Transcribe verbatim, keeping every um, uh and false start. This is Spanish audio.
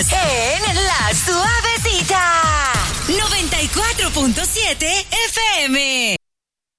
en La Suavecita. noventa y cuatro punto siete F M.